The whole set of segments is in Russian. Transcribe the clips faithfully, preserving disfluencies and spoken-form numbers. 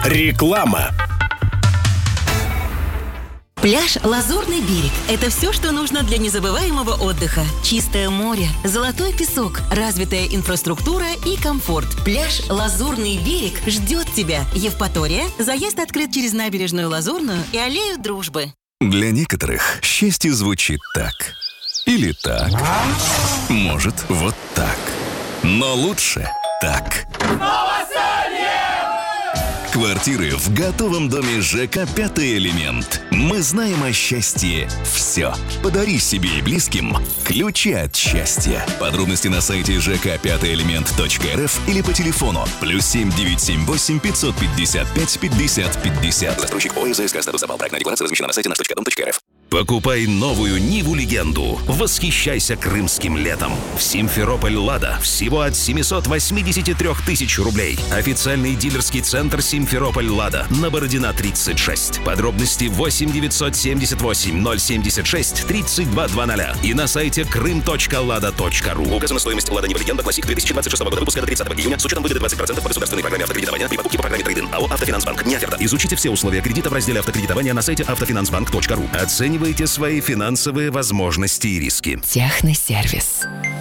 Реклама. Пляж «Лазурный берег» – это все, что нужно для незабываемого отдыха. Чистое море, золотой песок, развитая инфраструктура и комфорт. Пляж «Лазурный берег» ждет тебя. Евпатория. Заезд открыт через набережную Лазурную и аллею Дружбы. Для некоторых счастье звучит так. Или так. Может, вот так. Но лучше так. Квартиры в готовом доме ЖК «Пятый элемент». Мы знаем о счастье все. Подари себе и близким ключи от счастья. Подробности на сайте жк пятый элемент точка эр эф или по телефону плюс семь девятьсот семьдесят восемь пятьсот пятьдесят пять пятьдесят пятьдесят. Застройщик ОССК «Статус Запал». Проектная декларация размещена на сайте наш точка дом точка эр эф. Покупай новую Ниву-легенду. Восхищайся крымским летом. В Симферополь «Лада» всего от семьсот восемьдесят три тысяч рублей. Официальный дилерский центр Симферополь «Лада» на Бородина тридцать шесть. Подробности восемь девятьсот семьдесят восемь ноль семьдесят шесть тридцать два двадцать и на сайте крым точка лада точка ру. Указана стоимость «Лада Нива-легенда» классик две тысячи двадцать шестого года выпуска до тридцатого июня с учетом выгоды двадцать процентов по государственной программе автокредитования при покупке по программе «Трейдинг». АО «Автофинансбанк». Не оферта. Изучите все условия кредита в разделе автокредитования на сайте автофинансбанк точка ру. Оценивайте свои финансовые возможности и риски. Техносервис.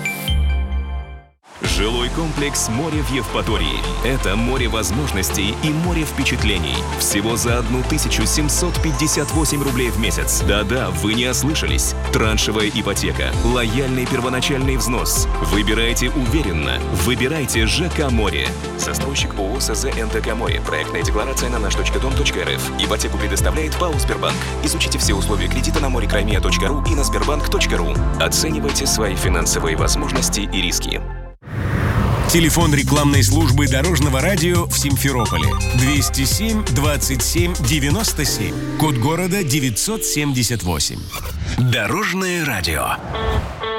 Жилой комплекс «Море» в Евпатории. Это море возможностей и море впечатлений. Всего за тысячу семьсот пятьдесят восемь рублей в месяц. Да-да, вы не ослышались. Траншевая ипотека, лояльный первоначальный взнос. Выбирайте уверенно. Выбирайте ЖК «Море». Застройщик ООО СЗ НТК «Море». Проектная декларация на наш точка дом точка эр эф. Ипотеку предоставляет ПАО «Сбербанк». Изучите все условия кредита на море-краймия точка ру и на сбербанк точка ру. Оценивайте свои финансовые возможности и риски. Телефон рекламной службы Дорожного радио в Симферополе двести семь двадцать семь девяносто семь. Код города девятьсот семьдесят восемь. Дорожное радио.